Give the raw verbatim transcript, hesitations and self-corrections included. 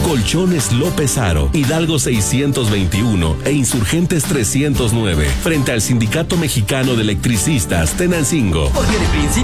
Colchones López Aro, Hidalgo seiscientos veintiuno e Insurgentes trescientos nueve, frente al Sindicato Mexicano de Electricistas Tenancingo. Porque de principio